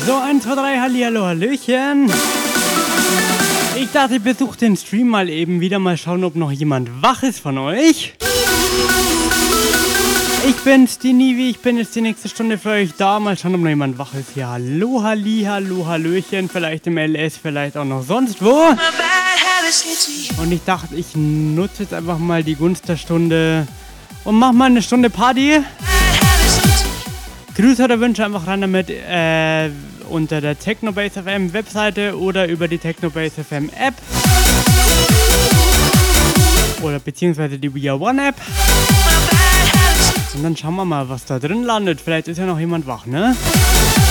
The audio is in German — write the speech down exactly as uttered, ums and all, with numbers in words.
So, eins, zwei, drei, hallihallo, hallöchen. Ich dachte, ich besuche den Stream mal eben wieder, mal schauen, ob noch jemand wach ist von euch. Ich bin's, die Nivi, ich bin jetzt die nächste Stunde für euch da, mal schauen, ob noch jemand wach ist. Ja, hallo, halli, hallo, hallöchen, vielleicht im L S, vielleicht auch noch sonst wo. Und ich dachte, ich nutze jetzt einfach mal die Gunst der Stunde und mach mal eine Stunde Party. Grüße oder Wünsche einfach ran damit äh, unter der Technobase F M Webseite oder über die Technobase F M App. Oder beziehungsweise die We Are One App. Und dann schauen wir mal, was da drin landet. Vielleicht ist ja noch jemand wach, ne?